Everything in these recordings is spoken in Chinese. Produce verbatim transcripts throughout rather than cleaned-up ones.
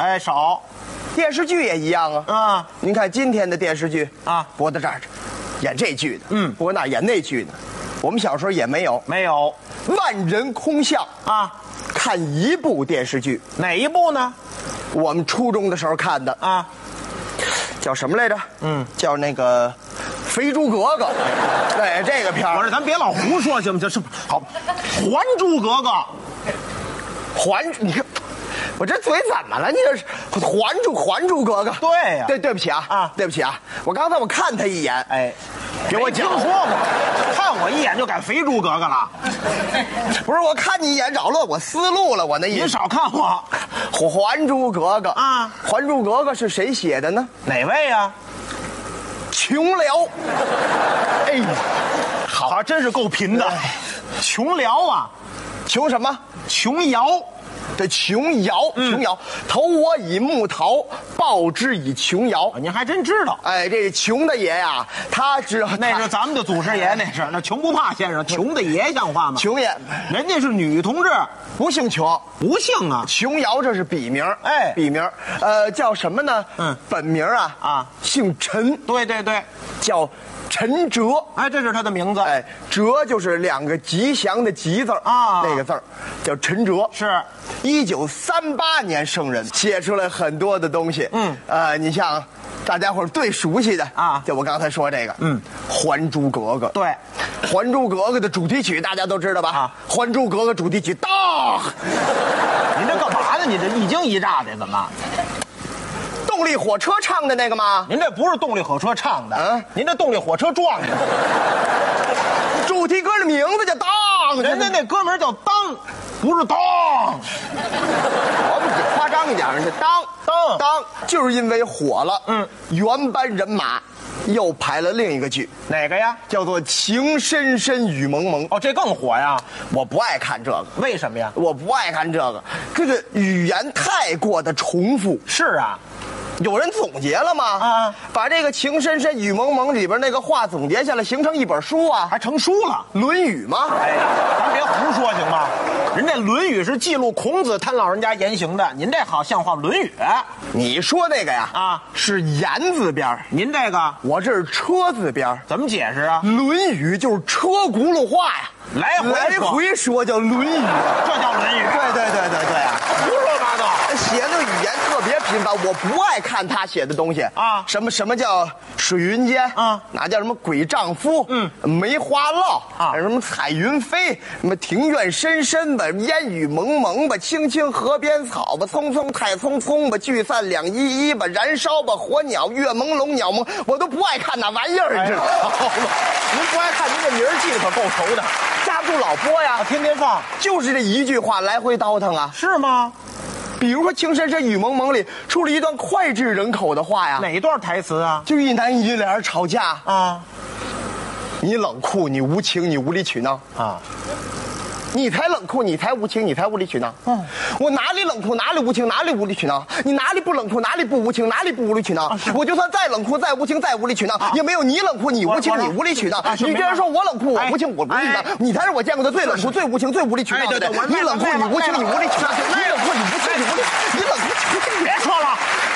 哎，少。 电视剧也一样啊。 啊， 您看今天的电视剧啊， 播到这儿，演这剧的， 嗯， 播那儿演那剧的。我们小时候也没有， 没有万人空巷啊。 看一部电视剧， 哪一部呢？ 我们初中的时候看的啊， 叫什么来着？ 嗯， 叫那个《肥猪格格》。对，这个片儿。 不是，咱别老胡说行不行？是好，《还珠格格》。 还你看，我这嘴怎么了？你这是《还珠还珠格格》？ 对呀、啊。 对，对不起啊啊， 对不起啊！我刚才我看他一眼， 哎， 给我讲听说过，看我一眼就改肥猪格格了。 不是，我看你一眼扰乱我思路了，我那意思。 你少看我， 《还珠格格》 啊， 《还珠格格》是谁写的呢？ 哪位呀？ 琼瑶。哎， 好，还真是够贫的。琼瑶啊， 琼什么？ 琼瑶。 对，琼瑶，琼瑶，投我以木桃，报之以琼瑶。 您还真知道？ 哎，这琼大爷呀，他知道那是咱们的祖师爷，那是那穷不怕先生，穷的爷像话吗？ 琼爷， 人家是女同志， 不姓琼， 不姓啊。 琼瑶这是笔名， 哎， 笔名，呃，叫什么呢？ 嗯， 本名啊啊， 姓陈。 对对对， 叫陈哲。 哎，这是他的名字。 哎，哲就是两个吉祥的吉字啊， 那个字儿叫陈哲。 是， 一九三八年生人，写出来很多的东西。嗯，呃，你像大家伙最熟悉的啊， 就我刚才说这个， 嗯， 《还珠格格》。 对， 《还珠格格》的主题曲大家都知道吧？啊，《还珠格格》主题曲，当！ 您这干嘛呢？你这一惊一乍的，怎么？ 动力火车唱的那个吗？ 您这不是动力火车唱的， 啊， 您这动力火车撞的。 主题歌的名字叫当， 人家那歌名叫当，不是当。 我比你夸张一点，是当当当，就是因为火了， 嗯， 原班人马又排了另一个剧， 哪个呀？ 叫做《情深深雨蒙蒙》。 哦，这更火呀！ 我不爱看这个， 为什么呀？ 我不爱看这个，这个语言太过的重复。 是啊。 有人总结了吗？啊，把这个《情深深雨蒙蒙》里边那个话总结下来，形成一本书啊， 还成书了， 《论语》吗？ 哎，咱别胡说行吗？人这《论语》是记录孔子他老人家言行的，您这好像话《论语》。 你说那个呀，啊，是言字边， 您这个我这是车字边， 怎么解释啊？ 《论语》就是车轱辘话呀， 来回来回说叫《论语》， 这叫《论语》。 对对对对对啊， 胡说八道。 写的语言特别贫乏，我不爱看他写的东西啊。什么什么叫水云间啊？哪叫什么鬼丈夫？嗯，梅花烙啊，什么彩云飞，什么庭院深深吧，烟雨蒙蒙吧，青青河边草吧，匆匆太匆匆吧，聚散两依依吧，燃烧吧，火鸟月朦胧鸟朦，我都不爱看那玩意儿，你知道吗？ 您不爱看，您这名儿记得可够熟的， 架不住老播呀， 天天放， 就是这一句话来回倒腾啊， 是吗？ 比如说《情深深雨蒙蒙》里出了一段脍炙人口的话呀， 哪一段台词啊？ 就一男一女俩人吵架啊， 你冷酷，你无情，你无理取闹啊， 你才冷酷，你才无情，你才无理取闹。嗯，我哪里冷酷，哪里无情，哪里无理取闹？你哪里不冷酷，哪里不无情，哪里不无理取闹？啊、我就算再冷酷，再无情，再无理取闹，啊、也没有你冷酷，你无情，你无理取闹。啊、你居然说我冷酷，我无情，我无理取闹，你才是我见过的最冷酷、最无情、最无理取闹的人。你冷酷，你无情，你无理取闹。你冷酷，你无情，你无理，你冷酷，你无情， 别说了，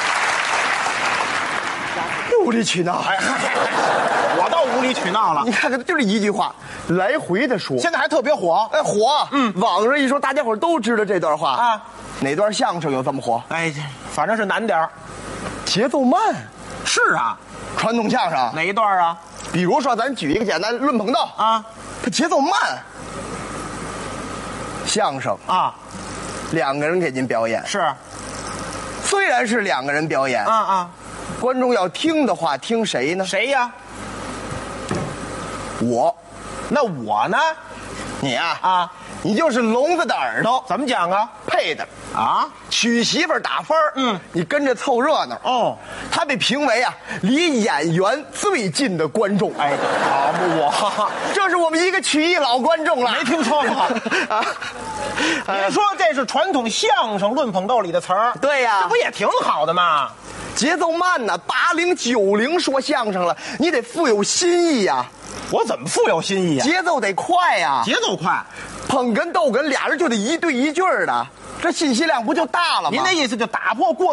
无理取闹。 我倒无理取闹了。 你看看，就这一句话，来回的说， 现在还特别火。 哎，火！嗯，网上一说，大家伙都知道这段话啊。哪段相声有这么火？ 哎，反正是难点儿， 节奏慢。 是啊， 传统相声哪一段啊？ 比如说，咱举一个简单论捧逗啊， 它节奏慢。相声啊， 两个人给您表演是， 虽然是两个人表演， 啊啊， 观众要听的话，听谁呢？ 谁呀？ 我。 那我呢？ 你呀， 啊， 你就是聋子的耳朵。 怎么讲啊？ 配的啊， 娶媳妇儿打分儿，嗯，你跟着凑热闹。 哦， 他被评为啊离演员最近的观众。 哎，好不我， 这是我们一个曲艺老观众了， 没听说过啊。您说这是传统相声论捧逗里的词儿？ 对呀， 这不也挺好的吗？ 节奏慢呢，八零九零说相声了，你得富有新意呀。 我怎么富有新意啊？ 节奏得快呀， 节奏快， 捧哏逗哏俩人就得一对一句儿的，这信息量不就大了吗？ 您的意思就打破过